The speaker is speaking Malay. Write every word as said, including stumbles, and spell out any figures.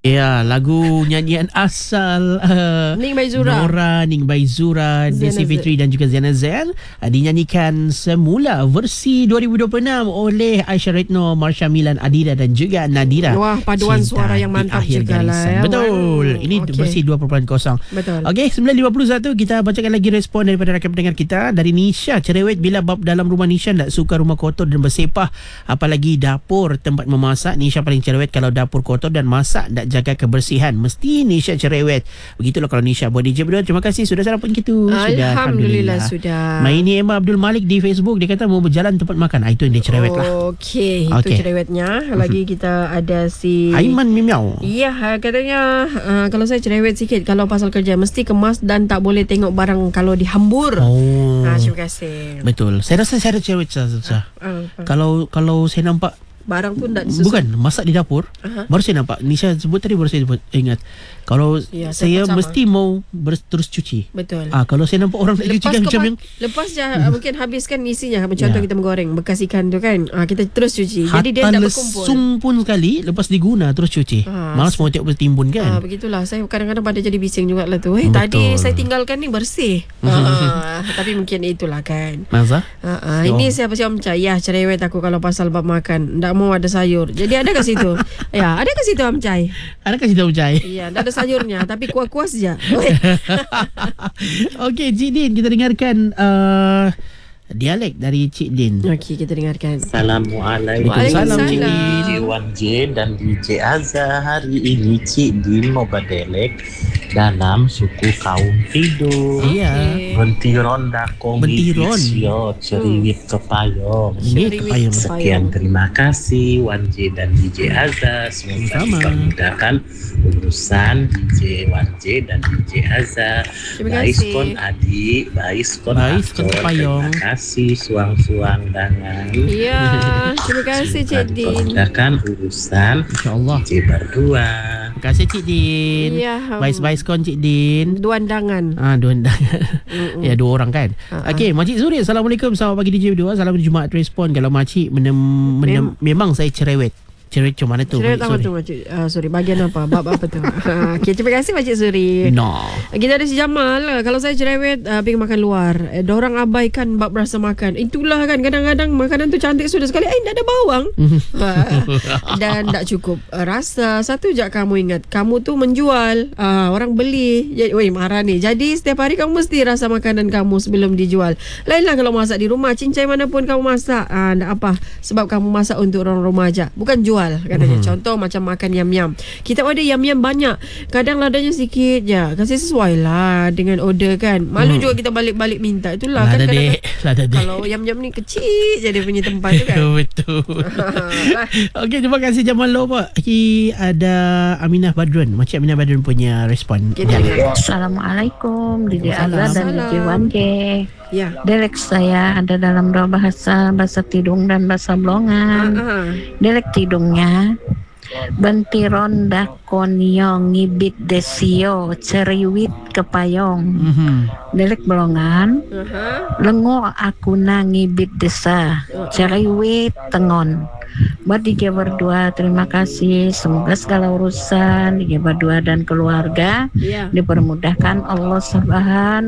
Ya, lagu nyanyian asal uh, Ning Baizura, Nora, Ning Baizura, Desi Fitri dan juga Ziana Zain uh, dinyanyikan semula versi dua ribu dua puluh enam oleh Aisyah Retno, Marsha Milan, Adira dan juga Nadira. Wah, paduan Cinta suara yang mantap juga lah ya. Betul. Wow. Ini Okay. versi dua kosong. Betul. Okey, sembilan lima puluh satu kita bacakan lagi respon daripada rakan pendengar kita. Dari Nisha, cerewet bila bab dalam rumah Nisha tak suka rumah kotor dan bersepah, apalagi dapur tempat memasak. Nisha paling cerewet kalau dapur kotor dan masak tak jaga kebersihan. Mesti Nisha cerewet. Begitulah kalau Nisha. Buat D J berdua, terima kasih sudah sarapan gitu. Alhamdulillah, Alhamdulillah sudah. Maini Emma Abdul Malik di Facebook, dia kata mau berjalan tempat makan. Ah, itu yang dia cerewet lah. Okey, itu Okey. cerewetnya. Lagi kita ada si Aiman Mimiau. Ya, katanya uh, kalau saya cerewet sikit kalau pasal kerja mesti kemas dan tak boleh tengok barang kalau dihambur. Oh. Ah, terima kasih. Betul. Saya rasa saya ada cerewet sah, sah. Uh, uh, Kalau kalau saya nampak barang tu tak disusun. bukan masak di dapur, Aha. baru saya nampak Nisha sebut tadi, baru saya sebut, ingat kalau Ya, saya saya pun sama. mesti mau ber, terus cuci. Betul. Ah, kalau saya nampak orang tak cuci Lepas kan kau macam pa- yang lepas je uh, mungkin habiskan isinya. Contoh Ya. kita menggoreng bekas ikan tu kan, ah, kita terus cuci. Jadi dia hatta tak berkumpul. lesung pun sekali lepas diguna terus cuci. Ah, Malas mau tengok bertimbun Ah, kan. begitulah. Saya kadang-kadang pada jadi bising juga lah tu. Eh, Betul. tadi saya tinggalkan ni bersih. ah, tapi mungkin itulah kan. Maza? Ah, ah, So- ini siapa siapa Amcai? Ya, cerewet aku kalau pasal bab makan. Tak mau ada sayur. Jadi ada kat situ. Ya, ada kat situ Amcai. Ada kasih tahu Jai. Ya, tak ada sayurnya tapi kuah-kuah saja. Oi. Okey, Cik Din, kita dengarkan uh, dialek dari Cik Din. Okey, kita dengarkan. Assalamualaikum. Waalaikumsalam, Cik Waalaikumsalam. Din. D J Wan J dan D J Azhar. Hari ini Cik Din mau berdelek dalam suku kaum tidur. Iya. Okey. Bentiron dakong Bentiron. sio ceriwit kepayong. Ini Ceriwit kepayung. kepayung. Sekian, terima kasih Wan J dan D J Azhar. Semoga Sama-sama. dipermudahkan urusan D J Wan J dan D J Azhar. Terima Bais kasih. kon adik, bais kon Bais kon aktor. kepayong. Terima kasih suang-suang dangan. Ya, terima kasih Cik Din. Permudakan urusan InsyaAllah. D J berdua. Terima kasih Cik Din. Ya, um, Bais-bais kon Cik Din. Dua undangan. Ah, dua undang. Mm-mm. Ya, dua orang kan. Ah, Okey, Makcik Zuri, Assalamualaikum. Selamat pagi D J berdua. Salam Jumaat respon. Kalau makcik menem, menem, memang saya cerewet. Cerewet macam mana tu? Cerewet Makcik apa Zuri? tu Makcik? Uh, sorry, bahagian apa? Bab apa tu? Ah, Okey, terima kasih Makcik Suri. No. Kita ada si Jamal. Kalau saya cerewet uh, pergi makan luar, eh, diorang abaikan bab rasa makan. Itulah kan kadang-kadang makanan tu cantik sudah sekali, eh tak ada bawang. Ah, dan tak cukup uh, rasa. Satu je kamu ingat, kamu tu menjual, uh, orang beli. Jadi, weh marah ni. Jadi setiap hari kamu mesti rasa makanan kamu sebelum dijual. Lainlah kalau masak di rumah, cincai mana pun kamu masak, ah, tak apa. Sebab kamu masak untuk orang rumah aja, bukan jual katanya. Hmm. Contoh macam makan yam-yam. Kita order yam-yam banyak. Kadang ladanya sikit je. Kasih sesuai lah dengan order kan. Malu hmm. juga kita balik-balik minta. Itulah Lada kan dek. Lada dek. kalau yam-yam ni kecil je dia punya tempat tu kan. Betul. Okey, terima kasih Jamal Lo, Pak. Ki ada Aminah Badrun. Makcik Aminah Badrun punya respon. Kita Ya. dengar. Assalamualaikum D J Azhar dan D J Wan J. Ya. Dialek saya ada dalam dua bahasa, bahasa Tidung dan bahasa Blongan. Ah, ah. Dialek Tidungnya bentiron dakonyong ngibit desio ceriwit kepayong. Mhm. Dialek Blongan Aha. lengo akuna ngibit desa ceriwit tengon. Buat D J berdua, terima kasih. Semoga segala urusan D J berdua dan keluarga Ya. dipermudahkan Allah Subhanahu